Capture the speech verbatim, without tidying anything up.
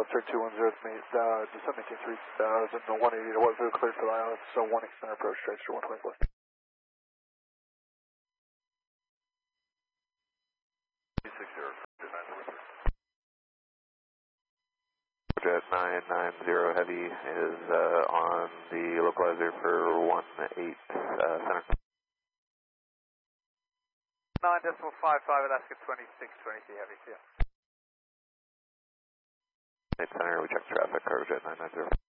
turn two one zero, uh, descend maintain three thousand one eighty to one zero, cleared for the I L S, so one extender approach, register one twenty-four. Jet nine nine zero Heavy is uh, on the localizer for one eight uh, center. nine decimal five five Alaska twenty-six twenty-three Heavy, see ya. eight center, we check traffic, Cargo Jet nine nine zero.